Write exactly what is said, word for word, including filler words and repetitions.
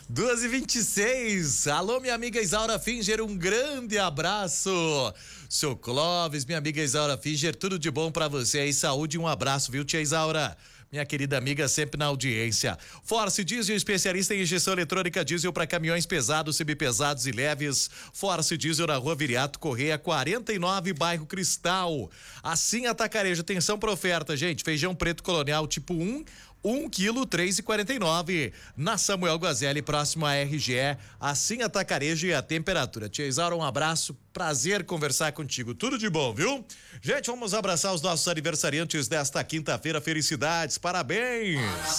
duas e vinte e seis. Alô, minha amiga Isaura Finger, um grande abraço. Seu Clóvis, minha amiga Isaura Finger, tudo de bom pra você aí, saúde e um abraço, viu, tia Isaura? Minha querida amiga, sempre na audiência. Force Diesel, especialista em injeção eletrônica diesel para caminhões pesados, semipesados e leves. Force Diesel na Rua Viriato Correia, quarenta e nove, bairro Cristal. Assim Atacarejo, atenção pra oferta, gente. Feijão preto colonial tipo um, um quilo, três e quarenta e nove. Na Samuel Guazelli, próximo à R G E. Assim Atacarejo e a temperatura. Tia Isaura, um abraço. Prazer conversar contigo. Tudo de bom, viu? Gente, vamos abraçar os nossos aniversariantes desta quinta-feira. Felicidades, parabéns!